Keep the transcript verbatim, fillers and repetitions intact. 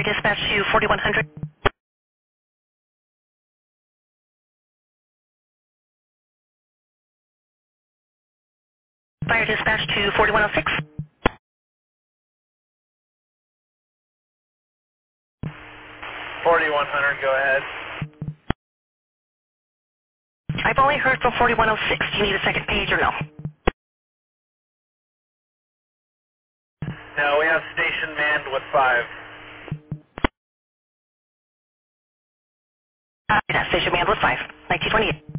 Dispatch to forty-one hundred. Fire dispatch to forty-one oh six. forty-one hundred, go ahead. I've only heard from forty-one oh six. Do you need a second page or no? No, we have station manned with five. Uh, yeah, station man with five. nineteen twenty-eight.